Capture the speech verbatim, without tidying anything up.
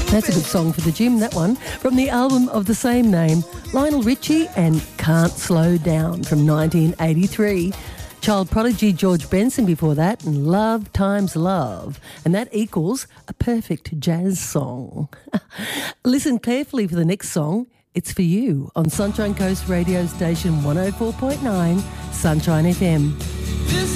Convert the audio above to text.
That's a good song for the gym, that one. From the album of the same name, Lionel Richie and Can't Slow Down from nineteen eighty-three. Child prodigy George Benson before that, and Love Times Love. And that equals a perfect jazz song. Listen carefully for the next song. It's for you on Sunshine Coast radio station one oh four point nine, Sunshine F M. This